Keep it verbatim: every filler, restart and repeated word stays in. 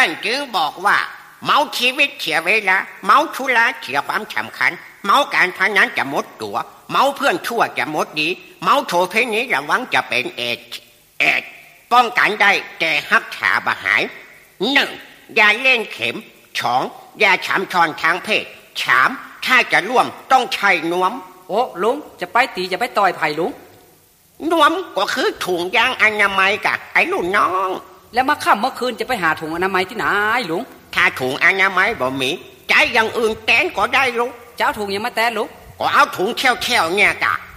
นจึงบอกว่าเมาชีวิตเสียเวลาเมาธุระเสียความสำคัญเมาการพนันจะหมดตัวเมาเพื่อนชั่วจะหมดดีเมาโถเพนี้ระวังจะเป็นเอดเอดป้องกันได้แต่รักษาบ่หายหนึ่งอย่าเล่นเข็มสองอย่าฉามชอนทางเพศสามถ้าจะร่วมต้องใช้นวมโอ้ลุงจะไปตีจะไปต่อยไผ่ลุงนวมก็คือถุงยางอนามัยกะไอ้ลูกน้องแล้วมาค่ำเมื่อคืนจะไปหาถุงอนามัยที่ไหนลุงถ้าถุงอนามัยบ่มีใจอย่างอื่นแตนก็ได้ลูกเจ้าถุงยังมาแตนลูกก็เอาถุงแช่วๆเนี่ยกะ